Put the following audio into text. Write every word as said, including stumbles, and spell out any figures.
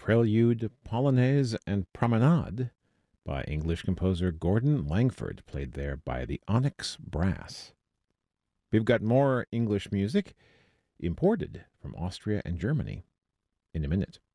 Prelude, Polonaise, and Promenade by English composer Gordon Langford, played there by the Onyx Brass. We've got more English music imported from Austria and Germany in a minute.